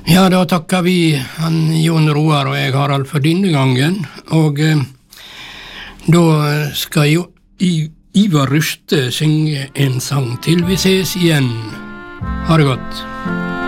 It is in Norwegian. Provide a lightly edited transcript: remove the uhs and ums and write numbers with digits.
Ja, da takker vi han Jon Roar og jeg, Harald, for denne gangen. Og da skal jo Ivar Ruste synge en sang til vi ses igjen. Ha det godt.